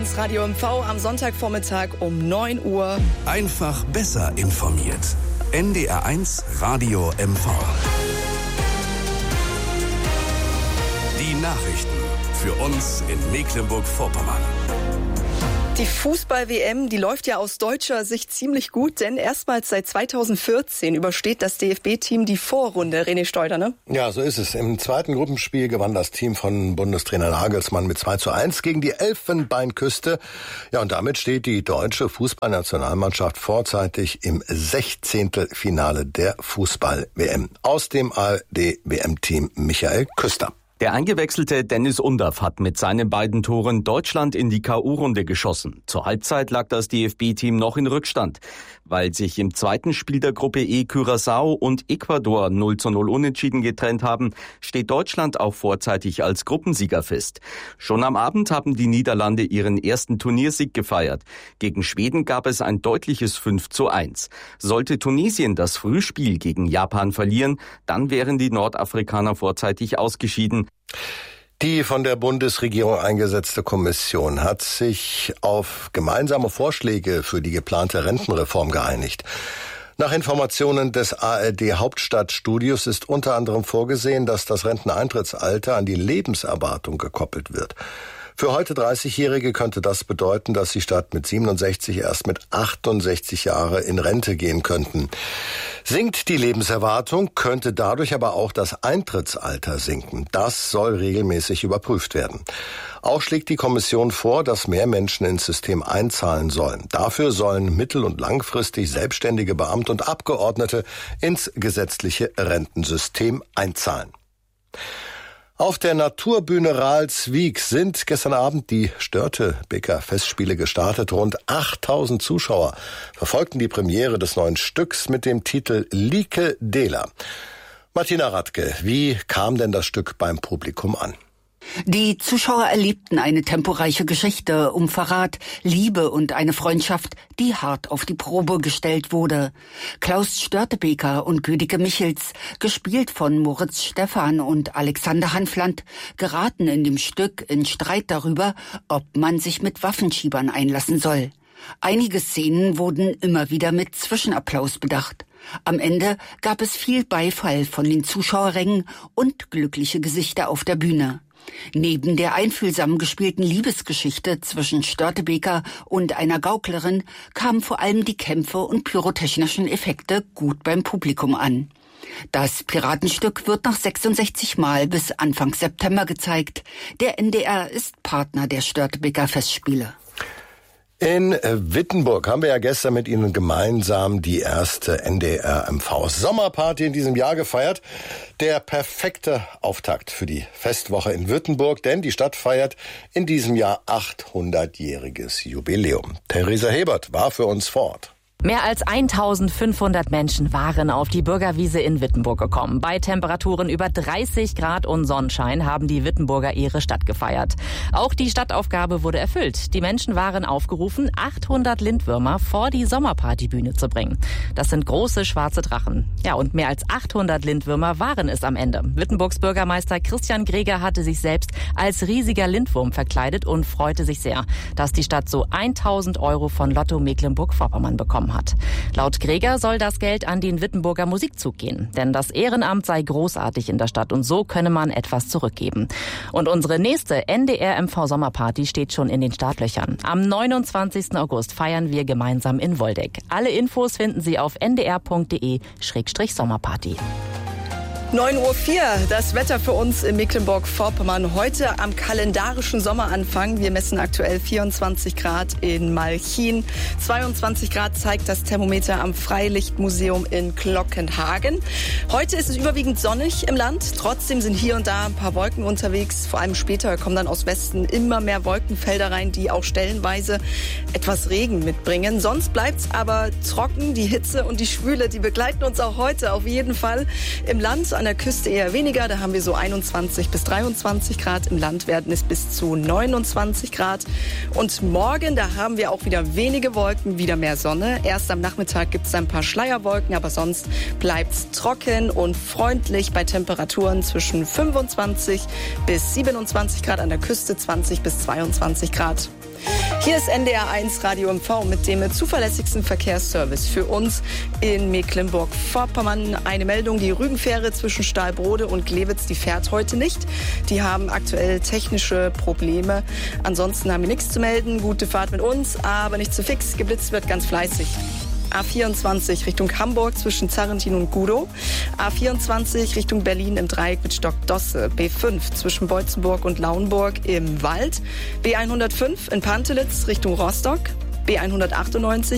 Radio MV am Sonntagvormittag um 9 Uhr. Einfach besser informiert. NDR1 Radio MV. Die Nachrichten für uns in Mecklenburg-Vorpommern. Die Fußball-WM, die läuft ja aus deutscher Sicht ziemlich gut, denn erstmals seit 2014 übersteht das DFB-Team die Vorrunde. René Steuder, ne? Ja, so ist es. Im zweiten Gruppenspiel gewann das Team von Bundestrainer Nagelsmann mit 2:1 gegen die Elfenbeinküste. Ja, und damit steht die deutsche Fußballnationalmannschaft vorzeitig im 16. Finale der Fußball-WM. Aus dem ARD-WM-Team Michael Küster. Der eingewechselte Dennis Undaff hat mit seinen beiden Toren Deutschland in die K.O.-Runde geschossen. Zur Halbzeit lag das DFB-Team noch in Rückstand. Weil sich im zweiten Spiel der Gruppe E Curaçao und Ecuador 0:0 unentschieden getrennt haben, steht Deutschland auch vorzeitig als Gruppensieger fest. Schon am Abend haben die Niederlande ihren ersten Turniersieg gefeiert. Gegen Schweden gab es ein deutliches 5:1. Sollte Tunesien das Frühspiel gegen Japan verlieren, dann wären die Nordafrikaner vorzeitig ausgeschieden. Die von der Bundesregierung eingesetzte Kommission hat sich auf gemeinsame Vorschläge für die geplante Rentenreform geeinigt. Nach Informationen des ARD Hauptstadtstudios ist unter anderem vorgesehen, dass das Renteneintrittsalter an die Lebenserwartung gekoppelt wird. Für heute 30-Jährige könnte das bedeuten, dass sie statt mit 67 erst mit 68 Jahre in Rente gehen könnten. Sinkt die Lebenserwartung, könnte dadurch aber auch das Eintrittsalter sinken. Das soll regelmäßig überprüft werden. Auch schlägt die Kommission vor, dass mehr Menschen ins System einzahlen sollen. Dafür sollen mittel- und langfristig selbstständige Beamte und Abgeordnete ins gesetzliche Rentensystem einzahlen. Auf der Naturbühne Ralswiek sind gestern Abend die Störtebeker Festspiele gestartet. Rund 8000 Zuschauer verfolgten die Premiere des neuen Stücks mit dem Titel Lieke Dela. Martina Radke, wie kam denn das Stück beim Publikum an? Die Zuschauer erlebten eine temporeiche Geschichte um Verrat, Liebe und eine Freundschaft, die hart auf die Probe gestellt wurde. Klaus Störtebeker und Güdike Michels, gespielt von Moritz Stephan und Alexander Hanfland, geraten in dem Stück in Streit darüber, ob man sich mit Waffenschiebern einlassen soll. Einige Szenen wurden immer wieder mit Zwischenapplaus bedacht. Am Ende gab es viel Beifall von den Zuschauerrängen und glückliche Gesichter auf der Bühne. Neben der einfühlsam gespielten Liebesgeschichte zwischen Störtebeker und einer Gauklerin kamen vor allem die Kämpfe und pyrotechnischen Effekte gut beim Publikum an. Das Piratenstück wird noch 66 Mal bis Anfang September gezeigt. Der NDR ist Partner der Störtebeker Festspiele. In Wittenburg haben wir ja gestern mit Ihnen gemeinsam die erste NDR-MV-Sommerparty in diesem Jahr gefeiert. Der perfekte Auftakt für die Festwoche in Württemberg, denn die Stadt feiert in diesem Jahr 800-jähriges Jubiläum. Theresa Hebert war für uns vor Ort. Mehr als 1500 Menschen waren auf die Bürgerwiese in Wittenburg gekommen. Bei Temperaturen über 30 Grad und Sonnenschein haben die Wittenburger ihre Stadt gefeiert. Auch die Stadtaufgabe wurde erfüllt. Die Menschen waren aufgerufen, 800 Lindwürmer vor die Sommerpartybühne zu bringen. Das sind große schwarze Drachen. Ja, und mehr als 800 Lindwürmer waren es am Ende. Wittenburgs Bürgermeister Christian Greger hatte sich selbst als riesiger Lindwurm verkleidet und freute sich sehr, dass die Stadt so 1000 € von Lotto Mecklenburg-Vorpommern bekommen hat. Laut Greger soll das Geld an den Wittenburger Musikzug gehen, denn das Ehrenamt sei großartig in der Stadt und so könne man etwas zurückgeben. Und unsere nächste NDR-MV-Sommerparty steht schon in den Startlöchern. Am 29. August feiern wir gemeinsam in Woldeck. Alle Infos finden Sie auf ndr.de/Sommerparty. 9:04 Uhr, das Wetter für uns in Mecklenburg-Vorpommern. Heute am kalendarischen Sommeranfang. Wir messen aktuell 24 Grad in Malchin. 22 Grad zeigt das Thermometer am Freilichtmuseum in Glockenhagen. Heute ist es überwiegend sonnig im Land. Trotzdem sind hier und da ein paar Wolken unterwegs. Vor allem später kommen dann aus Westen immer mehr Wolkenfelder rein, die auch stellenweise etwas Regen mitbringen. Sonst bleibt's aber trocken. Die Hitze und die Schwüle, die begleiten uns auch heute auf jeden Fall im Land. An der Küste eher weniger, da haben wir so 21 bis 23 Grad. Im Land werden es bis zu 29 Grad. Und morgen, da haben wir auch wieder wenige Wolken, wieder mehr Sonne. Erst am Nachmittag gibt es ein paar Schleierwolken, aber sonst bleibt es trocken und freundlich bei Temperaturen zwischen 25 bis 27 Grad, an der Küste 20 bis 22 Grad. Hier ist NDR1 Radio MV mit dem zuverlässigsten Verkehrsservice für uns in Mecklenburg-Vorpommern. Eine Meldung, die Rügenfähre zwischen Stahlbrode und Glewitz, die fährt heute nicht. Die haben aktuell technische Probleme. Ansonsten haben wir nichts zu melden. Gute Fahrt mit uns, aber nicht zu fix. Geblitzt wird ganz fleißig. A24 Richtung Hamburg zwischen Zarrentin und Gudow. A24 Richtung Berlin im Dreieck mit Stockdosse. B5 zwischen Beutzenburg und Lauenburg im Wald. B105 in Pantelitz Richtung Rostock. B198